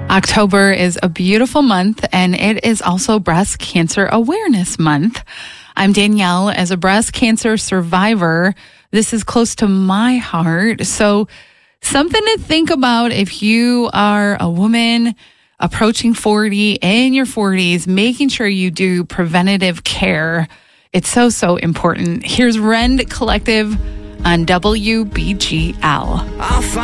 October is a beautiful month, and it is also Breast Cancer Awareness Month. I'm Danielle. As a breast cancer survivor, this is close to my heart. So something to think about if you are a woman approaching 40, in your 40s, making sure you do preventative care. It's so important. Here's Rend Collective on WBGL.